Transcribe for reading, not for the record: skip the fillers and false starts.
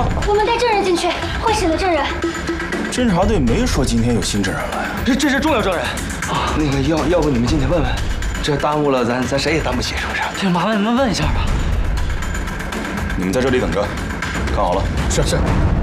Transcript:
啊？ 我们带证人进去，会审的证人。 侦查队没说今天有新证人来呀。 这是重要证人啊！那个要不你们进去问问，这耽误了咱谁也担不起，是不是？ 这麻烦你们问一下吧。 你们在这里等着，看好了。 是。